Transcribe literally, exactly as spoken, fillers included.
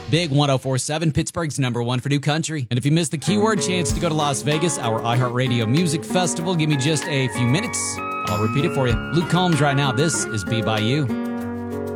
Big one oh four point seven, Pittsburgh's number one for new country. And if you missed the keyword chance to go to Las Vegas, our iHeartRadio Music Festival, give me just a few minutes. I'll repeat it for you. Luke Combs right now. This is Be By You.